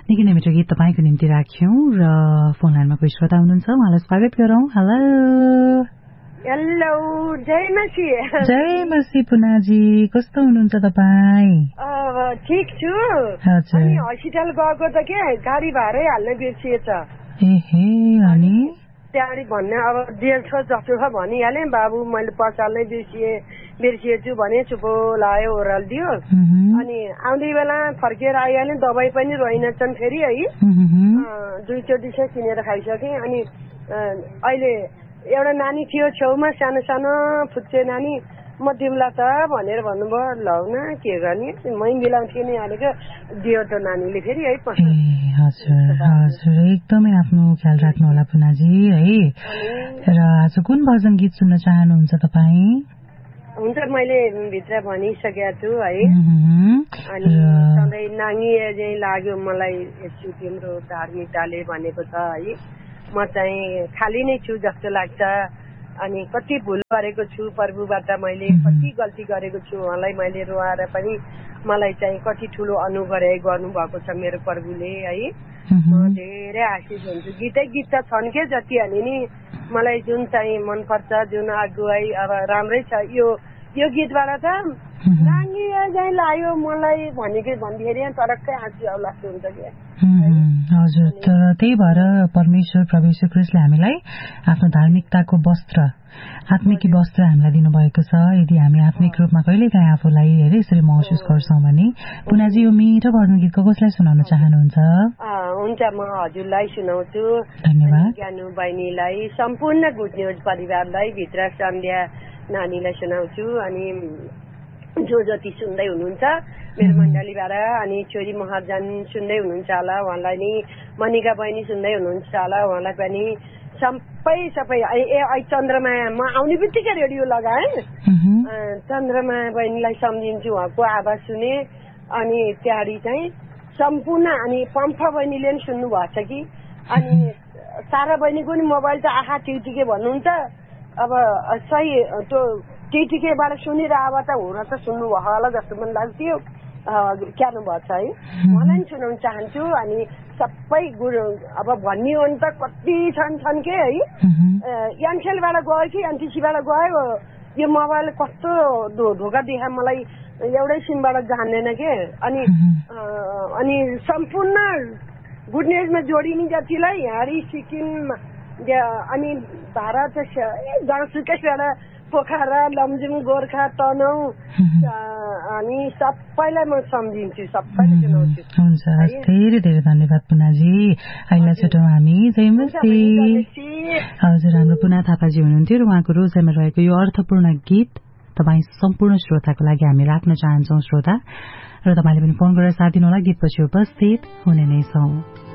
निकै नै मिठो गीत तपाईको निम्ति राख्यौं र फोन लाइनमा कोही श्रोता हुनुहुन्छ उहाँलाई स्वागत गरौं। हेलो हेलो, जय मसी। जय मसी पुनाजी, कस्तो हुनुहुन्छ तपाई? ठीक छु। अनि हस्पिटल गएको त के गाडी भाडै हाल्न बिर्सिएछ। एहे, अनि त्यहाँनिर भन्ने अब 150 जस्तो छ भनिहालेँ। बाबु मैले पचाल्नै बिर्सिएछु भने चुपो लायो ओह्रालिदियो। अनि आउँदै बेला फर्किएर आइहालेँ। दबाई पनि रहेनछन् फेरि है। 2 चोटि चाहिँ किनेर खाइसकेँ। अनि अहिले एउटा नानी थियो छेउमा, सानो सानो फुच्चे नानी। म दिउँला त भनेर भन्नुभयो। लौन के गर्ने, मै मिलाउँथेँ नि हालेको दियो त नानीले फेरि है। हजुर एकदमै आफ्नो ख्याल राख्नु होला पुनाजी है। र आज कुन भजन गीत सुन्न चाहनुहुन्छ तपाई? हुन्छ, मैले भित्र भनिसकेको छु है। अनि सधैँ नाङ्गिए चाहिँ लाग्यो मलाई यस्तो तिम्रो धार्मिकताले भनेको छ है। म चाहिँ खाली नै छु जस्तो लाग्छ। अनि कति भुल गरेको छु प्रभुबाट, मैले कति गल्ती गरेको छु। उहाँलाई मैले रोएर पनि मलाई चाहिँ कति ठुलो अनुग्रह गर्नुभएको छ मेरो प्रभुले है। म धेरै आशिष हुन्छु। गीत त छन् के जति हाले नि मलाई जुन चाहिँ मनपर्छ, जुन अगुवाई अब राम्रै छ। यो गीतबाट त नाङ्गी चाहिँ लाग्यो मलाई भनेकै भन्दाखेरि तरक्कै हाँसी आउला जस्तो हुन्छ क्या। हजुर, तर त्यही भएर परमेश्वर प्रभु येशू ख्रीष्टले हामीलाई आफ्नो धार्मिकताको वस्त्र, आत्मिकी वस्त्र हामीलाई दिनुभएको छ। यदि हामी आत्मिक रूपमा कहिलेकाहीँ आफूलाई हेरे यसरी महसुस गर्छौं भने पुनाजी यो मिठो भजन गीत कसलाई सुनाउन चाहनुहुन्छ? हुन्छ, म हजुरलाई सुनाउँछु। धन्यवाद। ज्ञानु बहिनीलाई, सम्पूर्ण गुड न्युज परिवारलाई, भित्र सन्ध्या नानीलाई सुनाउँछु। अनि जो जति सुन्दै हुनुहुन्छ मेरो मण्डलीबाट, अनि छोरी महाजन सुन्दै हुनुहुन्छ होला, उहाँलाई नि मनिका बहिनी सुन्दै हुनुहुन्छ होला, उहाँलाई पनि सबै चन्द्रमा म आउने बित्तिकै रेडियो लगाएँ। चन्द्रमा बहिनीलाई सम्झिन्छु, उहाँको आवाज सुने। अनि त्यहाँदेखि चाहिँ सम्पूर्ण, अनि पम्फा बहिनीले पनि सुन्नु भएको छ कि। अनि सारा बहिनीको नि मोबाइल त आँखा टिकटिके भन्नुहुन्छ। अब सही त्यो टिकटिकेबाट सुनेर अब त हुन त सुन्नु भयो होला जस्तो पनि लाग्थ्यो। क्यानु भएको छ है। मलाई पनि सुनाउन चाहन्छु। अनि सबै गुरु अब भन्ने हो नि त कति छन् के है। एनसेलबाट गयो कि एनटिसीबाट गयो, यो मोबाइल कस्तो धोका देखा मलाई, एउटै सिमबाट जान्दैन के। अनि सम्पूर्ण गुड न्युजमा जोडिने जतिलाई यहाँ सिक्किम, अनि भारत जहाँसुकैबाट पोखरा, लमजुङ, गोर्खा, तनहुँ, अनि सबैलाई म सम्झिन्छु, सबैलाई सुनाउँछु। हुन्छ, धेरै धेरै धन्यवाद पुनाजी। अहिले छुटौँ हामी। जय मसी। हजुर, हाम्रो पुना थापाजी हुनुहुन्थ्यो र उहाँको रोजाइमा रहेको यो अर्थपूर्ण गीत तपाईँ सम्पूर्ण श्रोताको लागि हामी राख्न चाहन्छौँ श्रोता। र तपाईँले पनि फोन गरेर साथ दिनु होला। गीतपछि उपस्थित हुने नै छौँ।